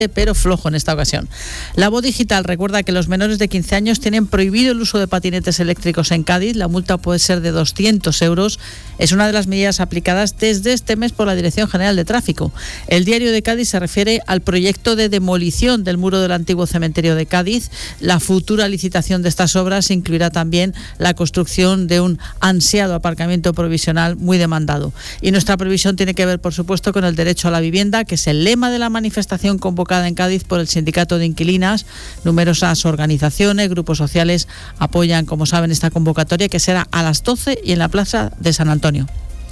pero flojo en esta ocasión. La voz digital recuerda que los menores de 15 años tienen prohibido el uso de patinetes eléctricos en Cádiz. La multa puede ser de 200 euros. Es una de las medidas aplicadas desde este mes por la Dirección General de Tráfico. El Diario de Cádiz se refiere al proyecto de demolición del muro del antiguo cementerio de Cádiz. La futura licitación de estas obras incluirá también la construcción de un ansiado aparcamiento provisional muy demandado. Y nuestra previsión tiene que ver, por supuesto, con el derecho a la vivienda, que es el lema de la manifestación convocada en Cádiz por el Sindicato de Inquilinas. Numerosas organizaciones, grupos sociales apoyan, como saben, esta convocatoria, que será a las 12 y en la Plaza de San Antonio.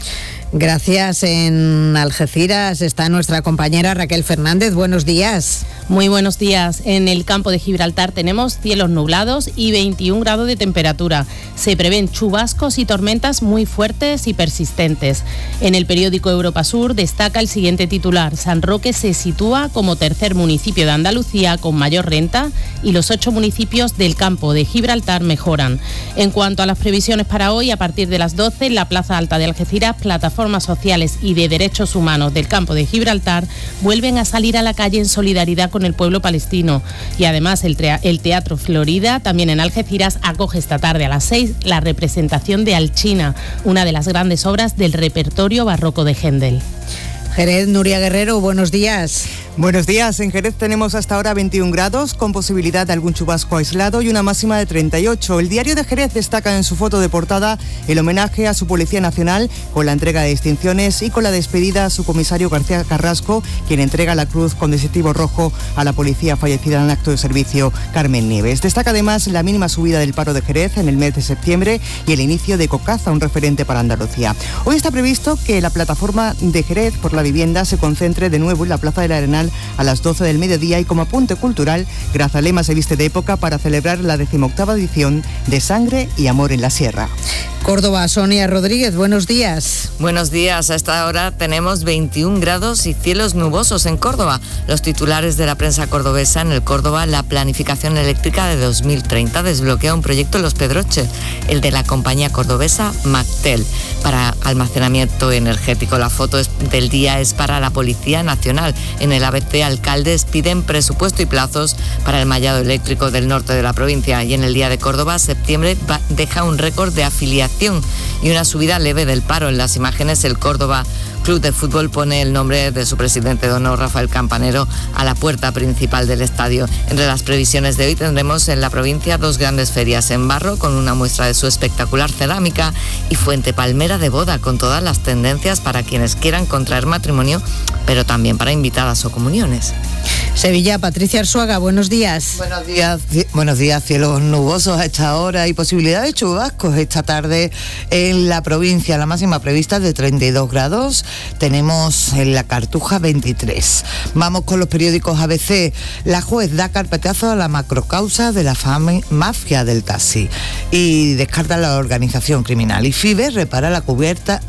Gracias. En Algeciras está nuestra compañera Raquel Fernández. Buenos días. Muy buenos días. En el campo de Gibraltar tenemos cielos nublados y 21 grados de temperatura. Se prevén chubascos y tormentas muy fuertes y persistentes. En el periódico Europa Sur destaca el siguiente titular: San Roque se sitúa como tercer municipio de Andalucía con mayor renta y los 8 municipios del campo de Gibraltar mejoran. En cuanto a las previsiones para hoy, a partir de las 12 en la Plaza Alta de Algeciras, plataformas sociales y de derechos humanos del campo de Gibraltar vuelven a salir a la calle en solidaridad con el pueblo palestino. Y además el Teatro Florida, también en Algeciras, acoge esta tarde a las 6 la representación de Alchina, una de las grandes obras del repertorio barroco de Händel. Jerez, Nuria Guerrero, buenos días. Buenos días. En Jerez tenemos hasta ahora 21 grados, con posibilidad de algún chubasco aislado y una máxima de 38. El Diario de Jerez destaca en su foto de portada el homenaje a su Policía Nacional con la entrega de distinciones y con la despedida a su comisario García Carrasco, quien entrega la cruz con distintivo rojo a la policía fallecida en el acto de servicio, Carmen Nieves. Destaca además la mínima subida del paro de Jerez en el mes de septiembre y el inicio de Cocaza, un referente para Andalucía. Hoy está previsto que la plataforma de Jerez por la vivienda se concentre de nuevo en la Plaza del Arenal a las 12 del mediodía, y como apunte cultural, Grazalema se viste de época para celebrar la 18ª edición de Sangre y Amor en la Sierra. Córdoba, Sonia Rodríguez, buenos días. Buenos días. A esta hora tenemos 21 grados y cielos nubosos en Córdoba. Los titulares de la prensa cordobesa: en el Córdoba, la planificación eléctrica de 2030 desbloquea un proyecto en Los Pedroches, el de la compañía cordobesa Mactel, para almacenamiento energético. La foto del día es para la Policía Nacional. En el ABC, alcaldes piden presupuesto y plazos para el mallado eléctrico del norte de la provincia. Y en el Día de Córdoba, septiembre deja un récord de afiliación y una subida leve del paro. En las imágenes, el Córdoba Club de Fútbol pone el nombre de su presidente de honor, Rafael Campanero, a la puerta principal del estadio. Entre las previsiones de hoy tendremos en la provincia 2 grandes ferias en barro, con una muestra de su espectacular cerámica, y Fuente Palmera de boda, con todas las tendencias para quienes quieran contraer matrimonio, pero también para invitadas o comuniones. Sevilla, Patricia Arzuaga, buenos días. Buenos días. Cielos nubosos a esta hora y posibilidad de chubascos esta tarde en la provincia. La máxima prevista es de 32 grados. Tenemos en la Cartuja 23. Vamos con los periódicos ABC. La juez da carpetazo a la macrocausa de la mafia del taxi y descarta la organización criminal. Y FIBE repara la cubierta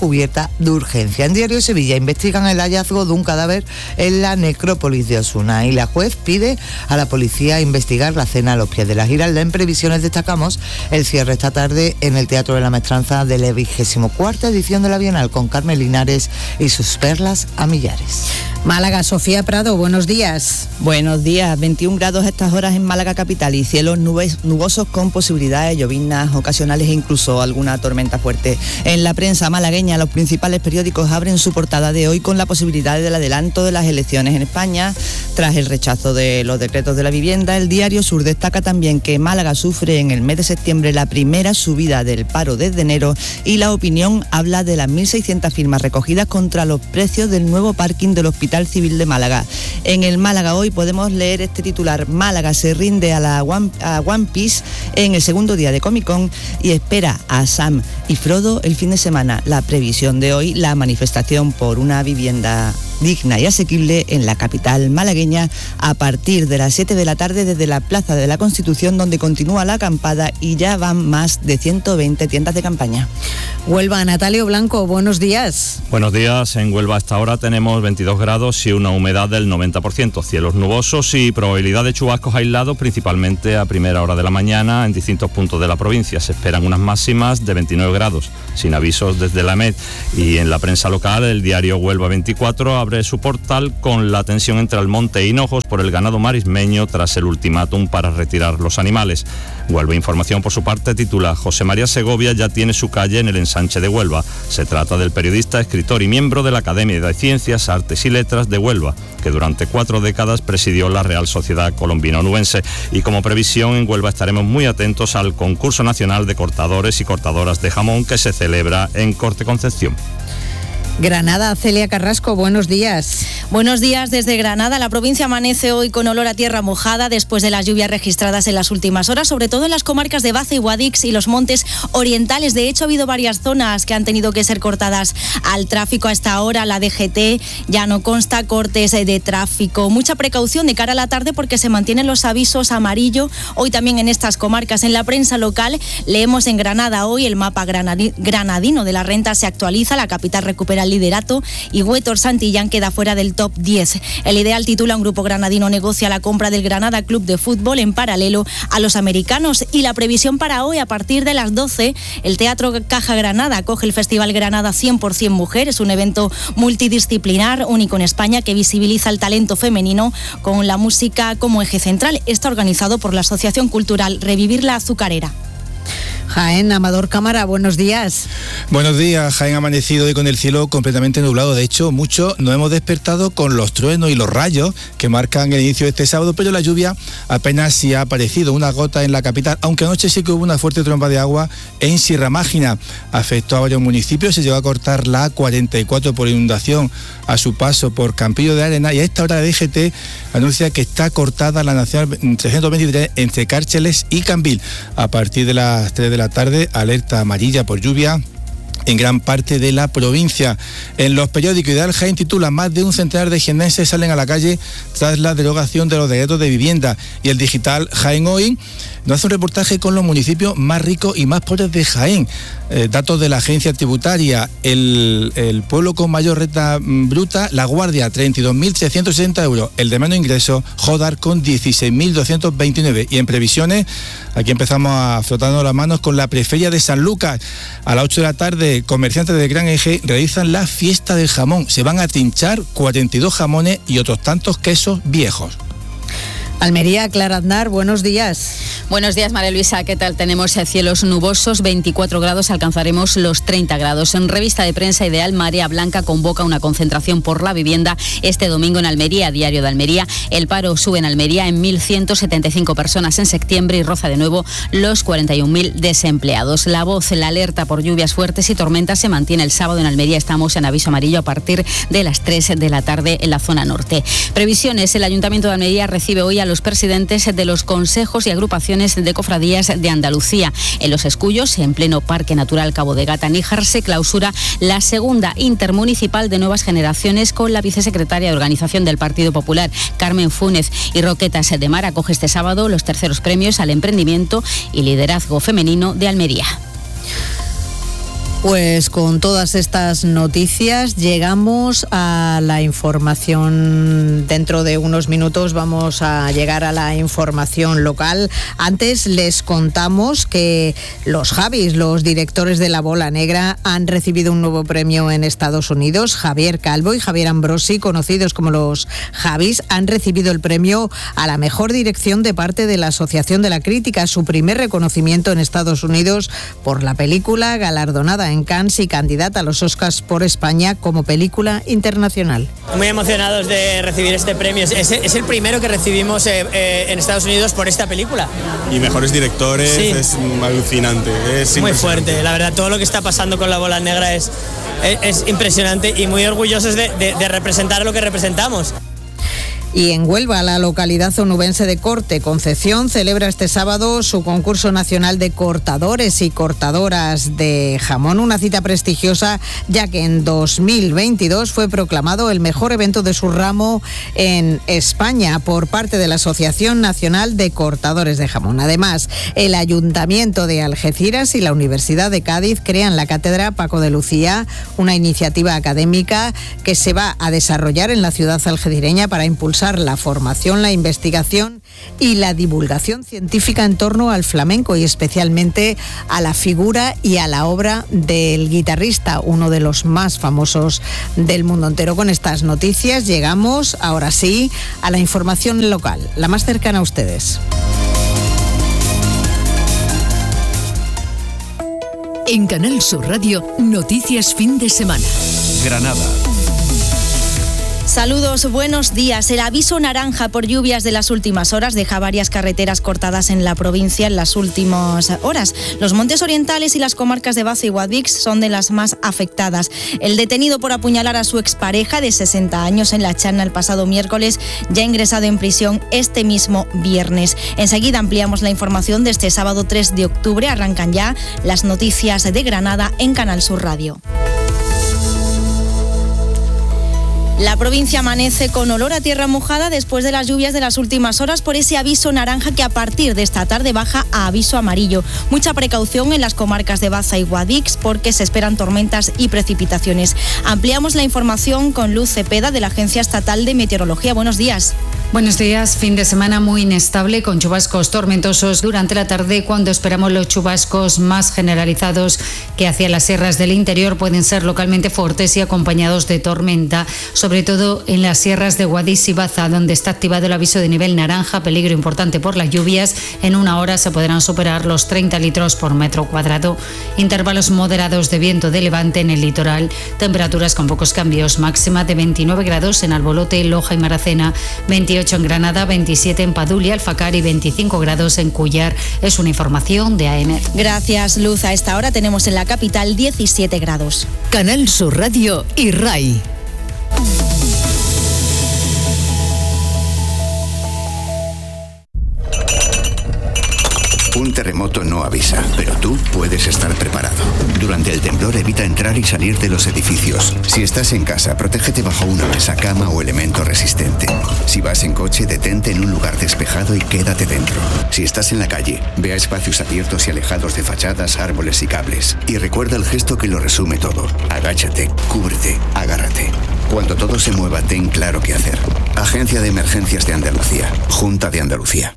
de urgencia. En Diario de Sevilla investigan el hallazgo de un cadáver en la necrópolis de Osuna, y la juez pide a la policía investigar la cena a los pies de la Giralda. En previsiones destacamos el cierre esta tarde en el Teatro de la Maestranza de la 24ª edición de la Bienal, con Carmen Linares y sus perlas a millares. Málaga, Sofía Prado, buenos días. Buenos días. 21 grados a estas horas en Málaga capital y cielos nubosos con posibilidades de lloviznas ocasionales e incluso alguna tormenta fuerte. En la prensa malagueña, los principales periódicos abren su portada de hoy con la posibilidad del adelanto de las elecciones en España tras el rechazo de los decretos de la vivienda. El Diario Sur destaca también que Málaga sufre en el mes de septiembre la primera subida del paro desde enero, y La Opinión habla de las 1.600 firmas recogidas contra los precios del nuevo parking del Hospital Civil de Málaga. En el Málaga hoy podemos leer este titular: Málaga se rinde a One Piece en el segundo día de Comic Con y espera a Sam y Frodo el fin de semana. La previsión de hoy: la manifestación por una vivienda digna y asequible en la capital malagueña a partir de las 7 de la tarde desde la Plaza de la Constitución, donde continúa la acampada y ya van más de 120 tiendas de campaña. Huelva, Natalio Blanco, buenos días. Buenos días. En Huelva hasta ahora tenemos 22 grados y una humedad del 90%, cielos nubosos y probabilidad de chubascos aislados, principalmente a primera hora de la mañana en distintos puntos de la provincia. Se esperan unas máximas de 29 grados, sin avisos desde la EMET. Y en la prensa local, el diario Huelva 24 abre su portal con la tensión entre Almonte e Hinojos por el ganado marismeño tras el ultimátum para retirar los animales. Huelva Información, por su parte, titula: José María Segovia ya tiene su calle en el ensanche de Huelva. Se trata del periodista, escritor y miembro de la Academia de Ciencias, Artes y Letras de Huelva, que durante 4 décadas presidió la Real Sociedad Colombino-Onubense. Y como previsión, en Huelva estaremos muy atentos al concurso nacional de cortadores y cortadoras de jamón que se celebra en Corte Concepción. Granada, Celia Carrasco, buenos días. Buenos días desde Granada. La provincia amanece hoy con olor a tierra mojada después de las lluvias registradas en las últimas horas, sobre todo en las comarcas de Baza y Guadix y los montes orientales. De hecho, ha habido varias zonas que han tenido que ser cortadas al tráfico a esta hora. La DGT ya no consta cortes de tráfico. Mucha precaución de cara a la tarde porque se mantienen los avisos amarillo hoy también en estas comarcas. En la prensa local leemos en Granada hoy: el mapa granadino de la renta se actualiza, la capital recupera el liderato y Huétor Santillán queda fuera del top 10. El Ideal titula: un grupo granadino negocia la compra del Granada Club de Fútbol en paralelo a los americanos. Y la previsión para hoy: a partir de las 12, el Teatro Caja Granada acoge el Festival Granada 100% Mujer. Es un evento multidisciplinar, único en España, que visibiliza el talento femenino con la música como eje central. Está organizado por la Asociación Cultural Revivir la Azucarera. Jaén, Amador Cámara, buenos días. Buenos días. Jaén ha amanecido hoy con el cielo completamente nublado. De hecho, muchos nos hemos despertado con los truenos y los rayos que marcan el inicio de este sábado, pero la lluvia apenas sí ha aparecido, una gota en la capital, aunque anoche sí que hubo una fuerte tromba de agua en Sierra Mágina. Afectó a varios municipios, se llegó a cortar la A44 por inundación a su paso por Campillo de Arena, y a esta hora la DGT anuncia que está cortada la Nacional 323 entre Cárceles y Cambil. A partir de las 3 de la tarde, alerta amarilla por lluvia en gran parte de la provincia. En los periódicos, Ideal Jaén titula: más de un centenar de jiennenses salen a la calle tras la derogación de los decretos de vivienda. Y el digital Jaén Hoy nos hace un reportaje con los municipios más ricos y más pobres de Jaén. Datos de la agencia tributaria: el pueblo con mayor renta bruta, La Guardia, 32.360 euros. El de menos ingresos, Jodar, con 16.229. Y en previsiones, aquí empezamos a frotarnos las manos con la preferia de San Lucas. A las 8 de la tarde, comerciantes de Gran Eje realizan la fiesta del jamón. Se van a trinchar 42 jamones y otros tantos quesos viejos. Almería, Clara Aznar, buenos días. Buenos días, María Luisa, ¿qué tal? Tenemos cielos nubosos, 24 grados, alcanzaremos los 30 grados. En revista de prensa Ideal, Marea Blanca convoca una concentración por la vivienda este domingo en Almería. Diario de Almería: el paro sube en Almería en 1.175 personas en septiembre y roza de nuevo los 41.000 desempleados. La Voz: la alerta por lluvias fuertes y tormentas se mantiene el sábado en Almería. Estamos en aviso amarillo a partir de las 3 de la tarde en la zona norte. Previsiones: el Ayuntamiento de Almería recibe hoy a los presidentes de los consejos y agrupaciones de cofradías de Andalucía. En Los Escullos, en pleno Parque Natural Cabo de Gata-Níjar, se clausura la segunda intermunicipal de Nuevas Generaciones con la vicesecretaria de Organización del Partido Popular, Carmen Fúnez. Y Roquetas de Mar acoge este sábado los terceros premios al emprendimiento y liderazgo femenino de Almería. Pues con todas estas noticias llegamos a la información. Dentro de unos minutos vamos a llegar a la información local. Antes les contamos que los Javis, los directores de La Bola Negra, han recibido un nuevo premio en Estados Unidos. Javier Calvo y Javier Ambrosi, conocidos como los Javis, han recibido el premio a la mejor dirección de parte de la Asociación de la Crítica, su primer reconocimiento en Estados Unidos por la película, galardonada en Cannes y candidata a los Oscars por España como película internacional. Muy emocionados de recibir este premio. Es el primero que recibimos en Estados Unidos por esta película. Y mejores directores, sí. Es alucinante. Es muy fuerte, la verdad. Todo lo que está pasando con La Bola Negra es impresionante y muy orgullosos de representar lo que representamos. Y en Huelva, la localidad onubense de Corte Concepción celebra este sábado su concurso nacional de cortadores y cortadoras de jamón, una cita prestigiosa ya que en 2022 fue proclamado el mejor evento de su ramo en España por parte de la Asociación Nacional de Cortadores de Jamón. Además, el Ayuntamiento de Algeciras y la Universidad de Cádiz crean la Cátedra Paco de Lucía, una iniciativa académica que se va a desarrollar en la ciudad algecireña para impulsar impulsar la formación, la investigación y la divulgación científica en torno al flamenco y especialmente a la figura y a la obra del guitarrista, uno de los más famosos del mundo entero. Con estas noticias llegamos, ahora sí, a la información local, la más cercana a ustedes. En Canal Sur Radio, noticias fin de semana. Granada. Saludos, buenos días. El aviso naranja por lluvias de las últimas horas deja varias carreteras cortadas en la provincia en las últimas horas. Los montes orientales y las comarcas de Baza y Guadix son de las más afectadas. El detenido por apuñalar a su expareja de 60 años en La Chana el pasado miércoles ya ha ingresado en prisión este mismo viernes. Enseguida ampliamos la información de este sábado 3 de octubre. Arrancan ya las noticias de Granada en Canal Sur Radio. La provincia amanece con olor a tierra mojada después de las lluvias de las últimas horas por ese aviso naranja que a partir de esta tarde baja a aviso amarillo. Mucha precaución en las comarcas de Baza y Guadix porque se esperan tormentas y precipitaciones. Ampliamos la información con Luz Cepeda de la Agencia Estatal de Meteorología. Buenos días. Buenos días. Fin de semana muy inestable con chubascos tormentosos durante la tarde, cuando esperamos los chubascos más generalizados que hacia las sierras del interior pueden ser localmente fuertes y acompañados de tormenta, sobre todo en las sierras de Guadix y Baza, donde está activado el aviso de nivel naranja, peligro importante por las lluvias. En una hora se podrán superar los 30 litros por metro cuadrado. Intervalos moderados de viento de levante en el litoral. Temperaturas con pocos cambios, máxima de 29 grados en Albolote, Loja y Maracena, 28 en Granada, 27 en Padulia, Alfacar y 25 grados en Cúllar. Es una información de AEMET. Gracias, Luz. A esta hora tenemos en la capital 17 grados. Canal Sur Radio y RAI. Un terremoto no avisa, pero tú puedes estar preparado. Durante el temblor evita entrar y salir de los edificios. Si estás en casa, protégete bajo una mesa, cama o elemento resistente. Si vas en coche, detente en un lugar despejado y quédate dentro. Si estás en la calle, ve a espacios abiertos y alejados de fachadas, árboles y cables. Y recuerda el gesto que lo resume todo. Agáchate, cúbrete, agárrate. Cuando todo se mueva, ten claro qué hacer. Agencia de Emergencias de Andalucía. Junta de Andalucía.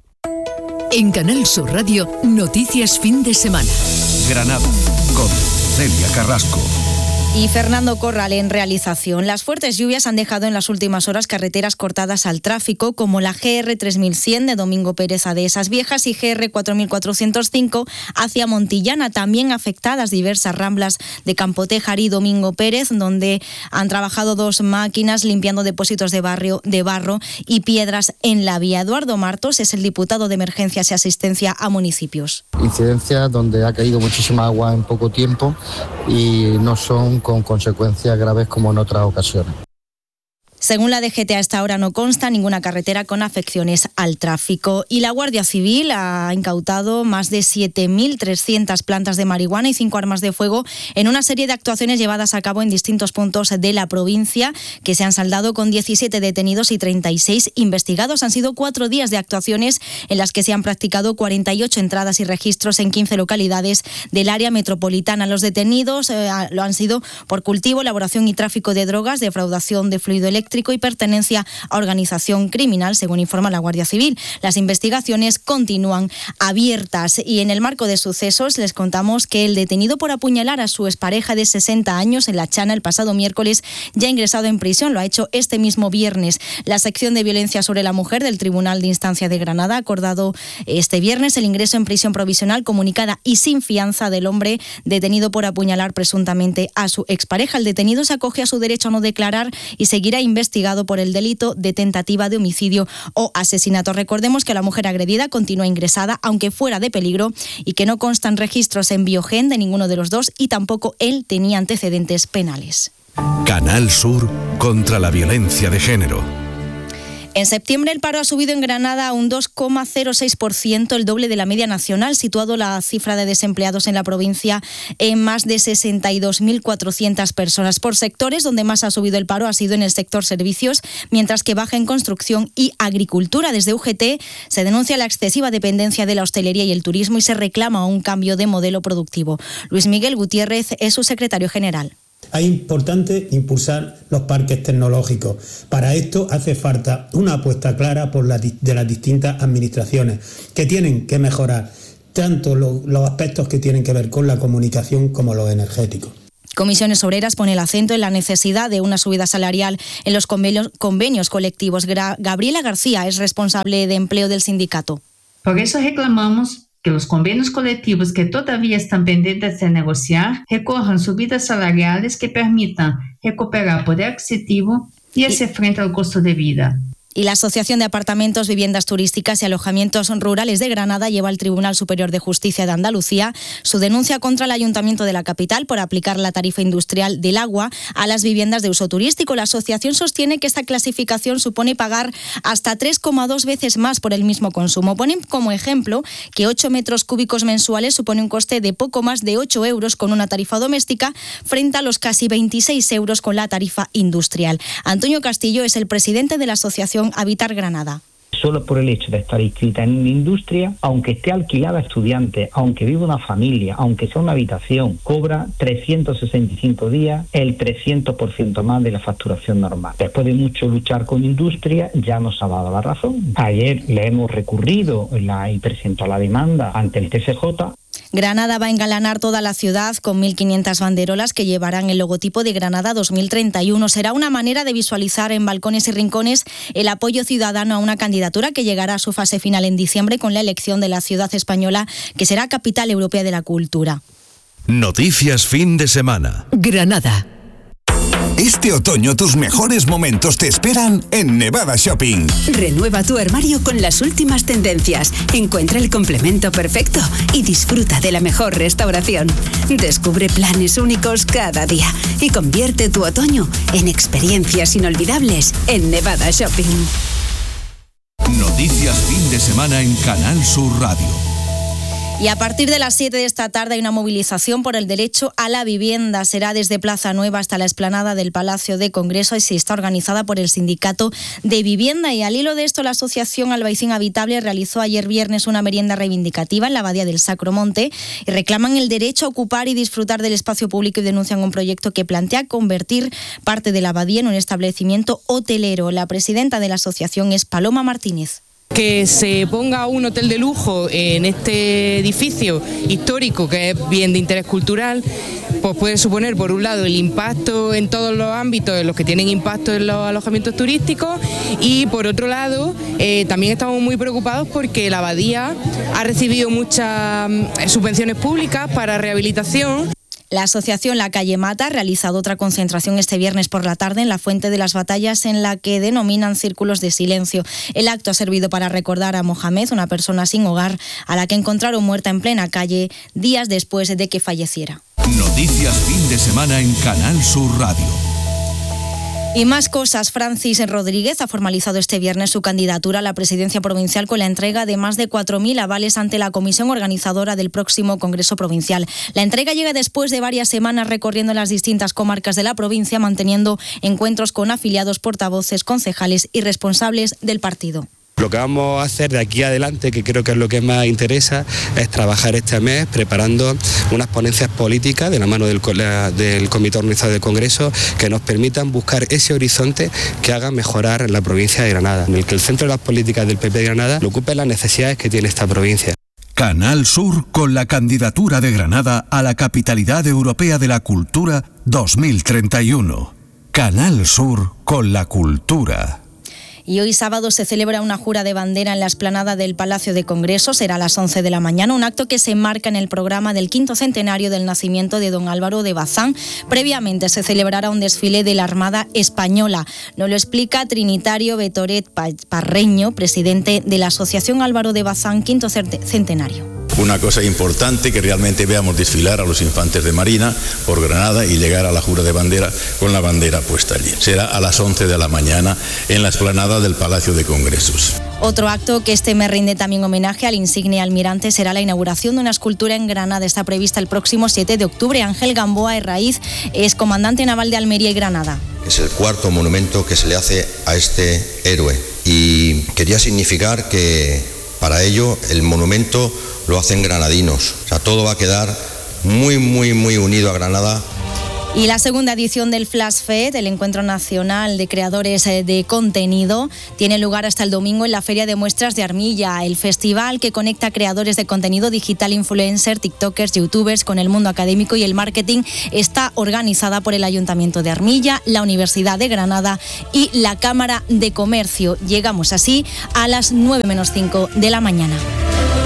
En Canal Sur Radio, noticias fin de semana. Granada, con Celia Carrasco. Y Fernando Corral en realización. Las fuertes lluvias han dejado en las últimas horas carreteras cortadas al tráfico, como la GR 3100 de Domingo Pérez a Dehesas Viejas y GR 4405 hacia Montillana. También afectadas diversas ramblas de Campotejar y Domingo Pérez, donde han trabajado 2 máquinas limpiando depósitos de barro y piedras en la vía. Eduardo Martos es el diputado de Emergencias y Asistencia a Municipios. Incidencias donde ha caído muchísima agua en poco tiempo y no son con consecuencias graves como en otras ocasiones. Según la DGT, a esta hora no consta ninguna carretera con afecciones al tráfico. Y la Guardia Civil ha incautado más de 7.300 plantas de marihuana y 5 armas de fuego en una serie de actuaciones llevadas a cabo en distintos puntos de la provincia, que se han saldado con 17 detenidos y 36 investigados. Han sido 4 días de actuaciones en las que se han practicado 48 entradas y registros en 15 localidades del área metropolitana. Los detenidos lo han sido por cultivo, elaboración y tráfico de drogas, defraudación de fluido eléctrico y pertenencia a organización criminal, según informa la Guardia Civil. Las investigaciones continúan abiertas y en el marco de sucesos les contamos que el detenido por apuñalar a su expareja de 60 años en La Chana el pasado miércoles ya ha ingresado en prisión. Lo ha hecho este mismo viernes. La sección de violencia sobre la mujer del Tribunal de Instancia de Granada ha acordado este viernes el ingreso en prisión provisional comunicada y sin fianza del hombre detenido por apuñalar presuntamente a su expareja. El detenido se acoge a su derecho a no declarar y seguirá investigado por el delito de tentativa de homicidio o asesinato. Recordemos que la mujer agredida continúa ingresada, aunque fuera de peligro, y que no constan registros en Biogen de ninguno de los dos y tampoco él tenía antecedentes penales. Canal Sur contra la violencia de género. En septiembre el paro ha subido en Granada a un 2,06%, el doble de la media nacional, situado la cifra de desempleados en la provincia en más de 62.400 personas. Por sectores, donde más ha subido el paro ha sido en el sector servicios, mientras que baja en construcción y agricultura. Desde UGT se denuncia la excesiva dependencia de la hostelería y el turismo y se reclama un cambio de modelo productivo. Luis Miguel Gutiérrez es su secretario general. Es importante impulsar los parques tecnológicos. Para esto hace falta una apuesta clara de las distintas administraciones que tienen que mejorar tanto los aspectos que tienen que ver con la comunicación como los energéticos. Comisiones Obreras pone el acento en la necesidad de una subida salarial en los convenios colectivos. Gabriela García es responsable de empleo del sindicato. Por eso reclamamos que los convenios colectivos que todavía están pendientes de negociar recojan subidas salariales que permitan recuperar poder adquisitivo y hacer frente al costo de vida. Y la Asociación de Apartamentos, Viviendas Turísticas y Alojamientos Rurales de Granada lleva al Tribunal Superior de Justicia de Andalucía su denuncia contra el Ayuntamiento de la capital por aplicar la tarifa industrial del agua a las viviendas de uso turístico. La asociación sostiene que esta clasificación supone pagar hasta 3,2 veces más por el mismo consumo. Ponen como ejemplo que 8 metros cúbicos mensuales supone un coste de poco más de 8 euros con una tarifa doméstica frente a los casi 26 euros con la tarifa industrial. Antonio Castillo es el presidente de la asociación Habitar Granada. Solo por el hecho de estar inscrita en una industria, aunque esté alquilada a estudiantes, aunque viva una familia, aunque sea una habitación, cobra 365 días el 300% más de la facturación normal. Después de mucho luchar con industria, ya nos ha dado la razón. Ayer le hemos recurrido y presentado la demanda ante el TSJ. Granada va a engalanar toda la ciudad con 1.500 banderolas que llevarán el logotipo de Granada 2031. Será una manera de visualizar en balcones y rincones el apoyo ciudadano a una candidatura que llegará a su fase final en diciembre con la elección de la ciudad española que será capital europea de la cultura. Noticias fin de semana. Granada. Este otoño tus mejores momentos te esperan en Nevada Shopping. Renueva tu armario con las últimas tendencias. Encuentra el complemento perfecto y disfruta de la mejor restauración. Descubre planes únicos cada día y convierte tu otoño en experiencias inolvidables en Nevada Shopping. Noticias fin de semana en Canal Sur Radio. Y a partir de las 7 de esta tarde hay una movilización por el derecho a la vivienda. Será desde Plaza Nueva hasta la explanada del Palacio de Congresos y está organizada por el Sindicato de Vivienda. Y al hilo de esto, la Asociación Albaicín Habitable realizó ayer viernes una merienda reivindicativa en la Abadía del Sacro Monte y reclaman el derecho a ocupar y disfrutar del espacio público y denuncian un proyecto que plantea convertir parte de la abadía en un establecimiento hotelero. La presidenta de la asociación es Paloma Martínez. Que se ponga un hotel de lujo en este edificio histórico, que es bien de interés cultural, pues puede suponer, por un lado, el impacto en todos los ámbitos en los que tienen impacto en los alojamientos turísticos y, por otro lado, también estamos muy preocupados porque la abadía ha recibido muchas subvenciones públicas para rehabilitación. La asociación La Calle Mata ha realizado otra concentración este viernes por la tarde en la Fuente de las Batallas, en la que denominan círculos de silencio. El acto ha servido para recordar a Mohamed, una persona sin hogar, a la que encontraron muerta en plena calle días después de que falleciera. Noticias fin de semana en Canal Sur Radio. Y más cosas. Francis Rodríguez ha formalizado este viernes su candidatura a la presidencia provincial con la entrega de más de 4.000 avales ante la comisión organizadora del próximo Congreso Provincial. La entrega llega después de varias semanas recorriendo las distintas comarcas de la provincia, manteniendo encuentros con afiliados, portavoces, concejales y responsables del partido. Lo que vamos a hacer de aquí adelante, que creo que es lo que más interesa, es trabajar este mes preparando unas ponencias políticas de la mano del Comité Organizador del Congreso que nos permitan buscar ese horizonte que haga mejorar la provincia de Granada, en el que el centro de las políticas del PP de Granada lo ocupe las necesidades que tiene esta provincia. Canal Sur con la candidatura de Granada a la Capitalidad Europea de la Cultura 2031. Canal Sur con la cultura. Y hoy sábado se celebra una jura de bandera en la explanada del Palacio de Congresos. Será a las 11 de la mañana, un acto que se enmarca en el programa del 5º centenario del nacimiento de don Álvaro de Bazán. Previamente se celebrará un desfile de la Armada Española. Nos lo explica Trinitario Betoret Parreño, presidente de la Asociación Álvaro de Bazán 5º centenario. Una cosa importante, que realmente veamos desfilar a los infantes de Marina por Granada y llegar a la jura de bandera con la bandera puesta allí. Será a las 11 de la mañana en la explanada del Palacio de Congresos. Otro acto que este mes rinde también homenaje al insigne almirante será la inauguración de una escultura en Granada. Está prevista el próximo 7 de octubre. Ángel Gamboa Herraiz es comandante naval de Almería y Granada. Es el cuarto monumento que se le hace a este héroe y quería significar que para ello el monumento lo hacen granadinos. O sea, todo va a quedar muy unido a Granada. Y la segunda edición del Flash Fed, el Encuentro Nacional de Creadores de Contenido, tiene lugar hasta el domingo en la Feria de Muestras de Armilla, el festival que conecta creadores de contenido digital, influencers, tiktokers, youtubers con el mundo académico y el marketing. Está organizada por el Ayuntamiento de Armilla, la Universidad de Granada y la Cámara de Comercio. Llegamos así a las 9:05 de la mañana.